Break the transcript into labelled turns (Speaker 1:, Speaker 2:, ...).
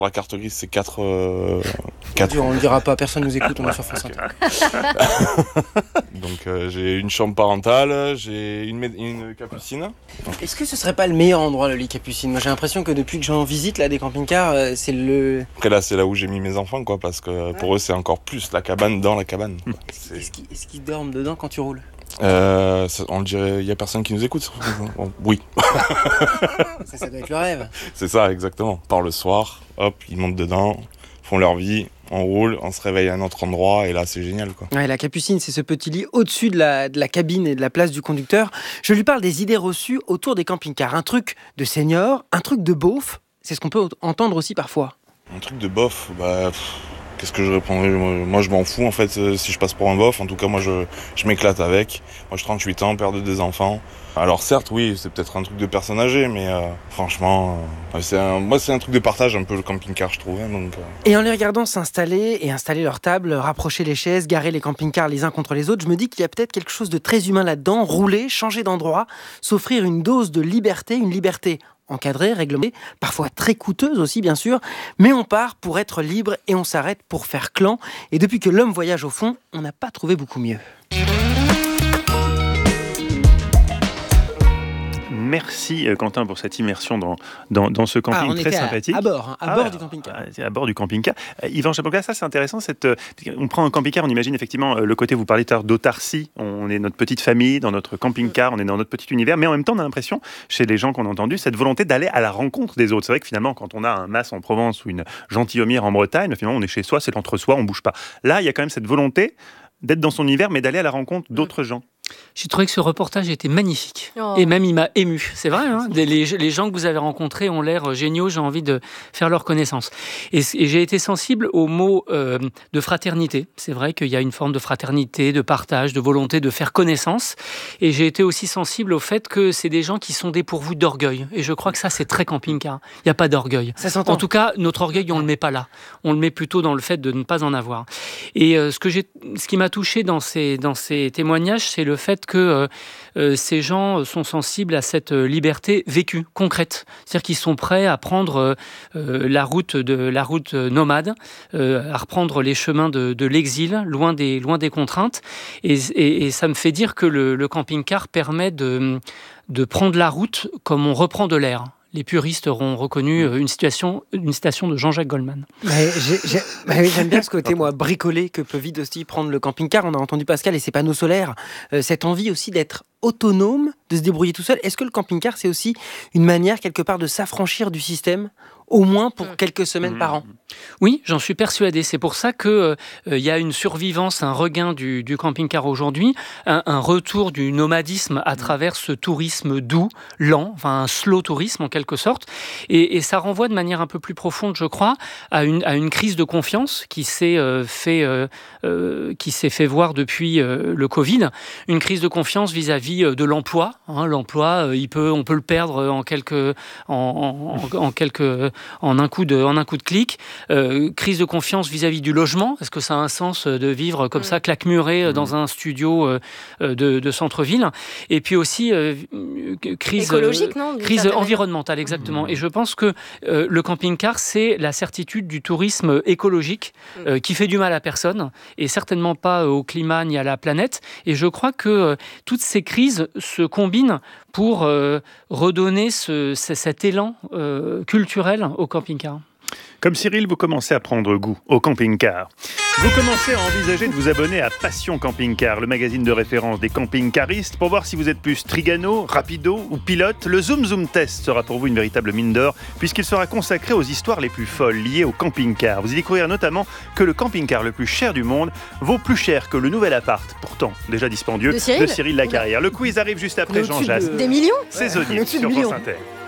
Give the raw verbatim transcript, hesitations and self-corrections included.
Speaker 1: La carte grise, c'est quatre... Euh, quatre...
Speaker 2: On ne le dira pas, personne nous écoute, on est sur France Inter.
Speaker 1: Donc euh, j'ai une chambre parentale, j'ai une, une capucine.
Speaker 2: Est-ce que ce serait pas le meilleur endroit, le lit Capucine ? Moi j'ai l'impression que depuis que j'en visite là, des camping-cars, euh, c'est le...
Speaker 1: Après là, c'est là où j'ai mis mes enfants, quoi, parce que pour ouais. eux, c'est encore plus la cabane dans la cabane.
Speaker 2: C'est... Est-ce, qu'ils, est-ce qu'ils dorment dedans quand tu roules ?
Speaker 1: Euh, ça, on le dirait, il y a personne qui nous écoute. Oui.
Speaker 2: ça, ça doit être le rêve.
Speaker 1: C'est ça, exactement. Par le soir, hop, ils montent dedans, font leur vie, on roule, on se réveille à un autre endroit et là, c'est génial, quoi.
Speaker 2: Ouais, la Capucine, c'est ce petit lit au-dessus de la, de la cabine et de la place du conducteur. Je lui parle des idées reçues autour des camping-cars. Un truc de senior, un truc de beauf. C'est ce qu'on peut entendre aussi parfois.
Speaker 1: Un truc de bof, bah... Pff. Qu'est-ce que je répondrais ? Moi, je m'en fous, en fait, si je passe pour un bof. En tout cas, moi, je, je m'éclate avec. Moi, j'ai trente-huit ans, père de deux enfants. Alors, certes, oui, c'est peut-être un truc de personne âgée, mais euh, franchement, euh, c'est un, moi, c'est un truc de partage, un peu, le camping-car, je trouve. Hein, donc, euh...
Speaker 2: Et en les regardant s'installer et installer leur table, rapprocher les chaises, garer les camping-cars les uns contre les autres, je me dis qu'il y a peut-être quelque chose de très humain là-dedans. Rouler, changer d'endroit, s'offrir une dose de liberté, une liberté encadrée, réglementée, parfois très coûteuse aussi bien sûr, mais on part pour être libre et on s'arrête pour faire clan. Et depuis que l'homme voyage au fond, on n'a pas trouvé beaucoup mieux.
Speaker 3: Merci Quentin pour cette immersion dans, dans, dans ce camping
Speaker 2: ah,
Speaker 3: très sympathique.
Speaker 2: À, à bord, hein, à
Speaker 3: ah,
Speaker 2: bord
Speaker 3: ouais,
Speaker 2: du camping-car.
Speaker 3: À bord du camping-car. Euh, Yvan Chapoka, ça c'est intéressant. Cette, euh, on prend un camping-car, on imagine effectivement euh, le côté, vous parlez tout à l'heure d'autarcie. On est notre petite famille, dans notre camping-car, on est dans notre petit univers, mais en même temps on a l'impression, chez les gens qu'on a entendus, cette volonté d'aller à la rencontre des autres. C'est vrai que finalement, quand on a un mas en Provence ou une gentilhommière en Bretagne, finalement on est chez soi, c'est l'entre-soi, on bouge pas. Là, il y a quand même cette volonté d'être dans son univers, mais d'aller à la rencontre d'autres gens.
Speaker 4: J'ai trouvé que ce reportage était magnifique. Oh. Et même, il m'a ému. C'est vrai, hein, les, les gens que vous avez rencontrés ont l'air géniaux. J'ai envie de faire leur connaissance. Et, et j'ai été sensible au mot euh, de fraternité. C'est vrai qu'il y a une forme de fraternité, de partage, de volonté de faire connaissance. Et j'ai été aussi sensible au fait que c'est des gens qui sont dépourvus d'orgueil. Et je crois que ça, c'est très camping-car. Il n'y a pas d'orgueil.
Speaker 2: Ça s'entend.
Speaker 4: En tout cas, notre orgueil, on ne le met pas là. On le met plutôt dans le fait de ne pas en avoir. Et euh, ce, que j'ai, ce qui m'a touché dans ces, dans ces témoignages, c'est le fait que euh, euh, ces gens sont sensibles à cette liberté vécue, concrète. C'est-à-dire qu'ils sont prêts à prendre euh, la, route de, la route nomade, euh, à reprendre les chemins de, de l'exil, loin des, loin des contraintes. Et, et, et ça me fait dire que le, le camping-car permet de, de prendre la route comme on reprend de l'air. Les puristes auront reconnu une, situation, une citation de Jean-Jacques Goldman.
Speaker 2: Mais j'ai, j'ai, mais j'aime bien ce côté, moi, bricolé que peut vite aussi prendre le camping-car. On a entendu Pascal et ses panneaux solaires. Euh, cette envie aussi d'être autonome, de se débrouiller tout seul. Est-ce que le camping-car, c'est aussi une manière, quelque part, de s'affranchir du système, au moins pour quelques semaines mmh. par an ?
Speaker 4: Oui, j'en suis persuadé. C'est pour ça qu'il euh, y a une survivance, un regain du, du camping-car aujourd'hui, un, un retour du nomadisme à travers ce tourisme doux, lent, enfin un slow tourisme en quelque sorte. Et, et ça renvoie de manière un peu plus profonde, je crois, à une, à une crise de confiance qui s'est, euh, fait, euh, euh, qui s'est fait voir depuis euh, le Covid. Une crise de confiance vis-à-vis de l'emploi. Hein, l'emploi, euh, il peut, on peut le perdre en quelques, en, en, en quelques, en un coup de, en un coup de clic. Euh, crise de confiance vis-à-vis du logement. Est-ce que ça a un sens de vivre comme mmh. ça, claquemuré mmh. dans un studio euh, de, de centre-ville ? Et puis aussi euh, crise
Speaker 5: écologique, non,
Speaker 4: crise environnementale, exactement. Mmh. Et je pense que euh, le camping-car, c'est la certitude du tourisme écologique mmh. euh, qui fait du mal à personne et certainement pas au climat ni à la planète. Et je crois que euh, toutes ces crises se combinent pour euh, redonner ce, cet élan euh, culturel au camping-car.
Speaker 3: Comme Cyril, vous commencez à prendre goût au camping-car. Vous commencez à envisager de vous abonner à Passion Camping-Car, le magazine de référence des camping-caristes, pour voir si vous êtes plus Trigano, Rapido ou pilote. Le Zoom Zoom Test sera pour vous une véritable mine d'or, puisqu'il sera consacré aux histoires les plus folles liées au camping-car. Vous y découvrirez notamment que le camping-car le plus cher du monde vaut plus cher que le nouvel appart, pourtant déjà dispendieux,
Speaker 5: de Cyril,
Speaker 3: de Cyril Lacarrière. Le quiz arrive juste après Jean Jass.
Speaker 5: Des millions
Speaker 3: Saisonnier sur France Inter.